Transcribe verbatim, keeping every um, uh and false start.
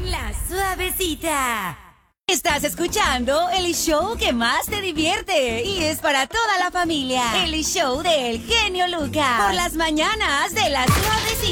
La Suavecita. Estás escuchando el show que más te divierte y es para toda la familia. El show del genio Lucas. Por las mañanas de La Suavecita.